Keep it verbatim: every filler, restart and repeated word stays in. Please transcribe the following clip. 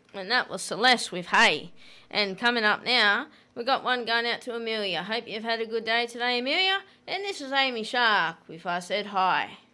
And that was Celeste with Hey. And coming up now, we've got one going out to Amelia. Hope you've had a good day today, Amelia. And this is Amy Shark with I Said Hi.